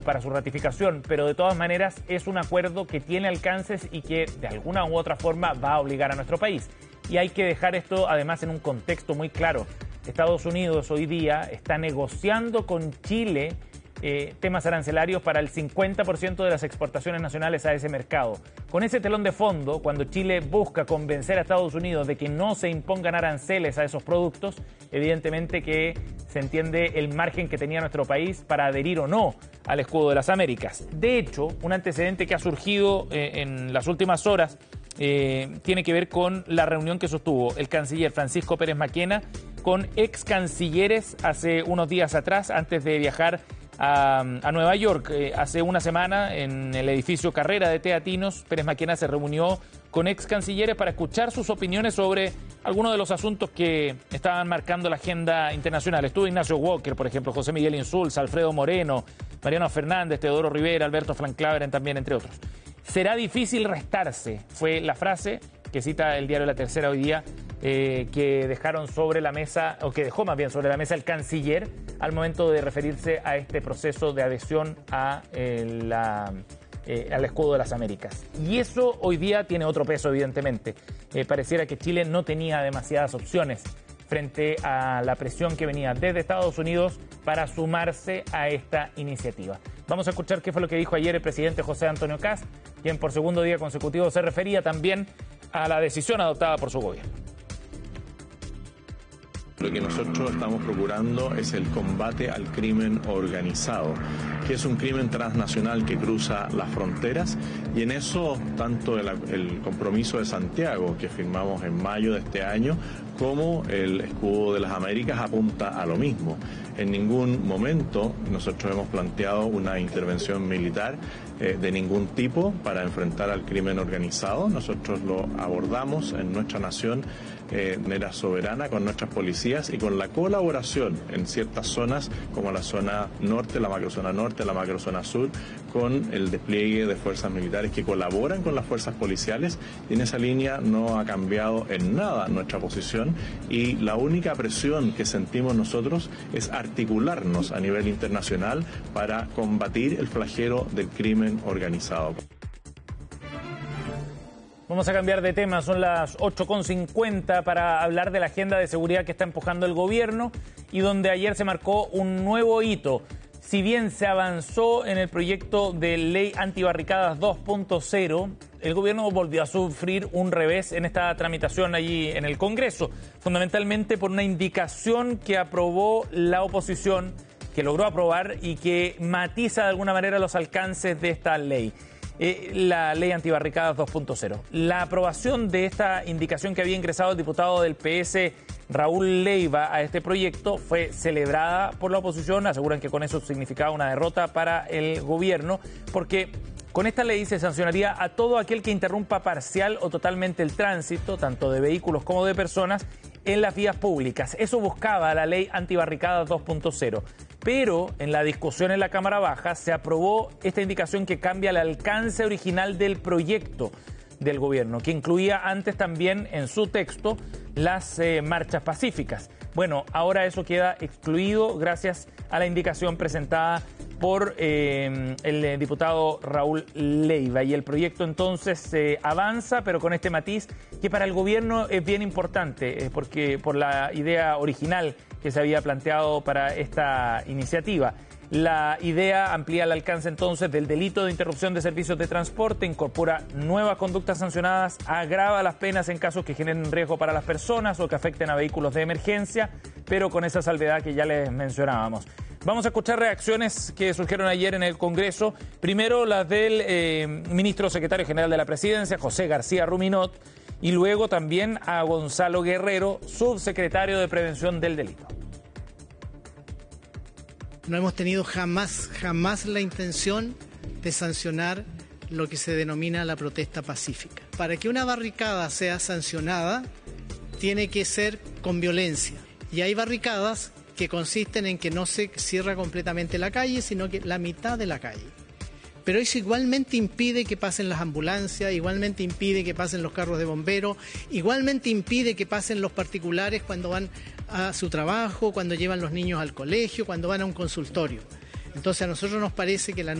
para su ratificación, pero de todas maneras es un acuerdo que tiene alcances y que de alguna u otra forma va a obligar a nuestro país. Y hay que dejar esto además en un contexto muy claro. Estados Unidos hoy día está negociando con Chile temas arancelarios para el 50% de las exportaciones nacionales a ese mercado. Con ese telón de fondo, cuando Chile busca convencer a Estados Unidos de que no se impongan aranceles a esos productos, evidentemente que se entiende el margen que tenía nuestro país para adherir o no al escudo de las Américas. De hecho, un antecedente que ha surgido en las últimas horas tiene que ver con la reunión que sostuvo el canciller Francisco Pérez Maquena con ex cancilleres hace unos días atrás, antes de viajar a Nueva York. Hace una semana, en el edificio Carrera de Teatinos, Pérez Maquena se reunió con ex cancilleres para escuchar sus opiniones sobre algunos de los asuntos que estaban marcando la agenda internacional. Estuvo Ignacio Walker, por ejemplo, José Miguel Insulza, Alfredo Moreno, Mariano Fernández, Teodoro Rivera, Alberto Franclaveren también, entre otros. Será difícil restarse, fue la frase que cita el diario La Tercera hoy día, que dejaron sobre la mesa, o que dejó más bien sobre la mesa el canciller al momento de referirse a este proceso de adhesión al escudo de las Américas. Y eso hoy día tiene otro peso, evidentemente. Pareciera que Chile no tenía demasiadas opciones frente a la presión que venía desde Estados Unidos para sumarse a esta iniciativa. Vamos a escuchar qué fue lo que dijo ayer el presidente José Antonio Kast, quien por segundo día consecutivo se refería también a la decisión adoptada por su gobierno. Lo que nosotros estamos procurando es el combate al crimen organizado, que es un crimen transnacional que cruza las fronteras, y en eso tanto el compromiso de Santiago que firmamos en mayo de este año como el escudo de las Américas apunta a lo mismo. En ningún momento nosotros hemos planteado una intervención militar de ningún tipo para enfrentar al crimen organizado. Nosotros lo abordamos en nuestra nación de manera soberana con nuestras policías y con la colaboración en ciertas zonas como la zona norte, la macrozona sur, con el despliegue de fuerzas militares que colaboran con las fuerzas policiales, y en esa línea no ha cambiado en nada nuestra posición, y la única presión que sentimos nosotros es articularnos a nivel internacional para combatir el flagelo del crimen organizado. Vamos a cambiar de tema, son las 8:50 para hablar de la agenda de seguridad que está empujando el gobierno y donde ayer se marcó un nuevo hito. Si bien se avanzó en el proyecto de ley antibarricadas 2.0, el gobierno volvió a sufrir un revés en esta tramitación allí en el Congreso, fundamentalmente por una indicación que aprobó la oposición, que logró aprobar y que matiza de alguna manera los alcances de esta ley. La ley antibarricadas 2.0. La aprobación de esta indicación que había ingresado el diputado del PS, Raúl Leiva, a este proyecto fue celebrada por la oposición. Aseguran que con eso significaba una derrota para el gobierno, porque con esta ley se sancionaría a todo aquel que interrumpa parcial o totalmente el tránsito, tanto de vehículos como de personas, en las vías públicas. Eso buscaba la ley antibarricadas 2.0. Pero en la discusión en la Cámara Baja se aprobó esta indicación que cambia el alcance original del proyecto del gobierno, que incluía antes también en su texto las marchas pacíficas. Bueno, ahora eso queda excluido gracias a la indicación presentada por el diputado Raúl Leiva, y el proyecto entonces avanza, pero con este matiz que para el gobierno es bien importante, porque por la idea original que se había planteado para esta iniciativa. La idea amplía el alcance entonces del delito de interrupción de servicios de transporte, incorpora nuevas conductas sancionadas, agrava las penas en casos que generen riesgo para las personas o que afecten a vehículos de emergencia, pero con esa salvedad que ya les mencionábamos. Vamos a escuchar reacciones que surgieron ayer en el Congreso. Primero las del ministro secretario general de la Presidencia, José García Ruminot, y luego también a Gonzalo Guerrero, subsecretario de Prevención del Delito. No hemos tenido jamás la intención de sancionar lo que se denomina la protesta pacífica. Para que una barricada sea sancionada, tiene que ser con violencia. Y hay barricadas que consisten en que no se cierra completamente la calle, sino que la mitad de la calle. Pero eso igualmente impide que pasen las ambulancias, igualmente impide que pasen los carros de bomberos, igualmente impide que pasen los particulares cuando van a su trabajo, cuando llevan los niños al colegio, cuando van a un consultorio. Entonces a nosotros nos parece que la